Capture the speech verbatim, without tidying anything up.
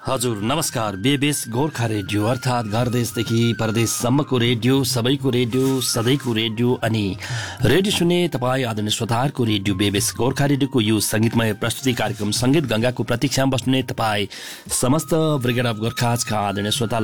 हजुर नमस्कार। बेबेस गोर्खा रेडियो अर्थात् घर देशदेखि परदेशसम्मको रेडियो, सबैको रेडियो, सधैँको रेडियो अनि रेडियो सुने तपाईँ आदरणीय श्रोताहरूको रेडियो बेबेस गोर्खा रेडियोको यो संगीतमय प्रस्तुति कार्यक्रम संगीत गंगाको प्रतीक्षामा बस्ने तपाईँ समस्त ब्रिगेड अफ गोर्खाजका आदरणीय श्रोता